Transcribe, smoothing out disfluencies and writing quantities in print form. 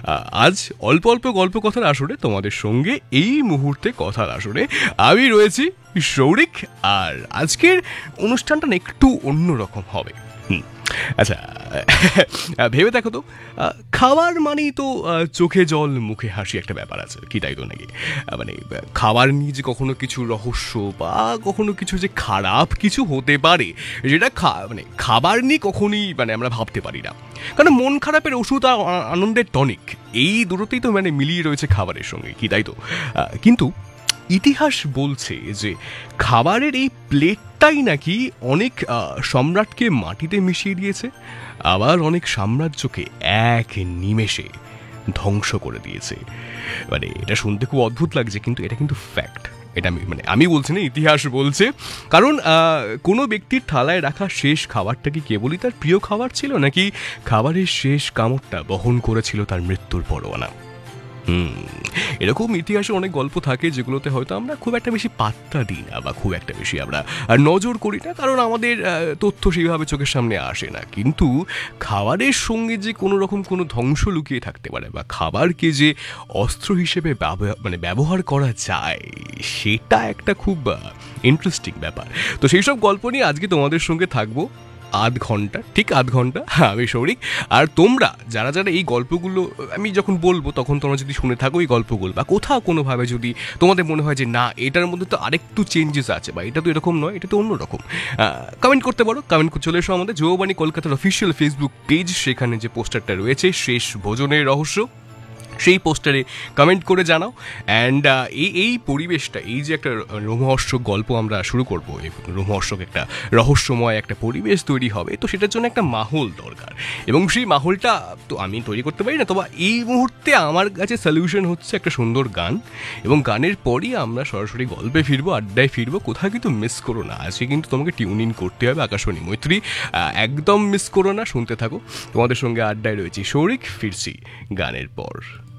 আজ অল্প অল্প গল্প কথার আসরে তোমাদের সঙ্গে এই মুহূর্তে কথার আসরে আমি রয়েছি সৌরিক। আর আজকের অনুষ্ঠানটা না একটু অন্যরকম হবে। আচ্ছা, ভেবে দেখো তো, খাবার মানেই তো চোখে জল মুখে হাসি একটা ব্যাপার আছে, কি তাই তো নাকি? মানে খাবার নিয়ে যে কখনো কিছু রহস্য বা কখনো কিছু যে খারাপ কিছু হতে পারে, যেটা মানে খাবার নিয়ে কখনই মানে আমরা ভাবতে পারি না। কারণ মন খারাপের ওষুধ আর আনন্দের টনিক, এই দুটোতেই তো মানে মিলিয়ে রয়েছে খাবারের সঙ্গে, কি তাই তো? কিন্তু ইতিহাস বলছে যে খাবারের এই প্লেটটাই নাকি অনেক সম্রাটকে মাটিতে মিশিয়ে দিয়েছে, আবার অনেক সাম্রাজ্যকে এক নিমেষে ধ্বংস করে দিয়েছে। মানে এটা শুনতে খুব অদ্ভুত লাগছে, কিন্তু এটা কিন্তু ফ্যাক্ট। এটা আমি বলছি না, ইতিহাস বলছে। কারণ কোনো ব্যক্তির থালায় রাখা শেষ খাবারটা কি কেবলই তার প্রিয় খাবার ছিল, নাকি খাবারের শেষ কামড়টা বহন করেছিল তার মৃত্যুর পরোয়ানা? এরকম ইতিহাসে অনেক গল্প থাকে যেগুলোতে হয়তো আমরা খুব একটা বেশি পাত্তা দিই না বা খুব একটা বেশি আমরা নজর করি না, কারণ আমাদের তথ্য সেইভাবে চোখের সামনে আসে না। কিন্তু খাবারের সঙ্গে যে কোনো রকম কোনো ধ্বংস লুকিয়ে থাকতে পারে বা খাবারকে যে অস্ত্র হিসেবে ব্যবহার করা যায়, সেটা একটা খুব ইন্টারেস্টিং ব্যাপার। তো সেই সব গল্প নিয়ে আজকে তোমাদের সঙ্গে থাকবো ঠিক আধ ঘন্টা। আমি সৌরিক। আর তোমরা যারা যারা এই গল্পগুলো আমি যখন বলবো, তখন তোমরা যদি শুনে থাকো এই গল্পগুলো, বা কোথাও কোনোভাবে যদি তোমাদের মনে হয় যে না, এটার মধ্যে তো আরেকটু চেঞ্জেস আছে, বা এটা তো এরকম নয়, এটা তো অন্যরকম, কমেন্ট করতে পারো। কমেন্ট চলে এসো আমাদের যৌবাণী কলকাতার অফিসিয়াল ফেসবুক পেজ, সেখানে যে পোস্টারটা রয়েছে শেষ ভোজনের রহস্য, সেই পোস্টারে কমেন্ট করে জানাও। অ্যান্ড এই পরিবেশটা, এই যে একটা রোমহর্ষক গল্প আমরা শুরু করবো, এই রোমহর্ষক একটা রহস্যময় একটা পরিবেশ তৈরি হবে, তো সেটার জন্য একটা মাহল দরকার। এবং সেই মাহলটা তো আমি তৈরি করতে পারি না, তবে এই মুহূর্তে আমার কাছে সলিউশন হচ্ছে একটা সুন্দর গান। এবং গানের পরই আমরা সরাসরি গল্পে ফিরবো, আড্ডায় ফিরবো। কোথাও কিন্তু মিস করো না, আজকে কিন্তু তোমাকে টিউন ইন করতে হবে আকাশবাণী মৈত্রী। একদম মিস করো না, শুনতে থাকো। তোমাদের সঙ্গে আড্ডায় রয়েছি সৌরিক, ফিরছি গানের পর।